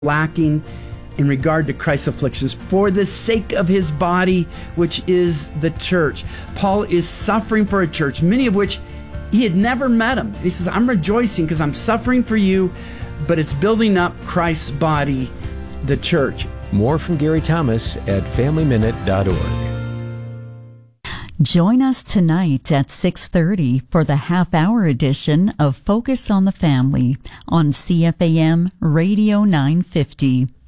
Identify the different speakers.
Speaker 1: lacking in regard to Christ's afflictions for the sake of his body, which is the church. Paul is suffering for a church, many of which he had never met him. He says, I'm rejoicing because I'm suffering for you, but it's building up Christ's body, the church.
Speaker 2: More from Gary Thomas at FamilyMinute.org.
Speaker 3: Join us tonight at 6:30 for the half-hour edition of Focus on the Family on CFAM Radio 950.